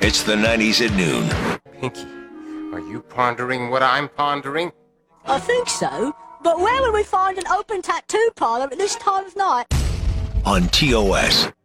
It's the 90s at noon. Pinky, are you pondering what I'm pondering? I think so. But where would we find an open tattoo parlor at this time of night? On TOS.